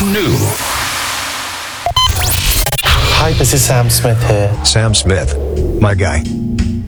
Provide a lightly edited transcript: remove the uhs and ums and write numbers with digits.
new. Hi, this is Sam Smith here. Sam Smith, my guy.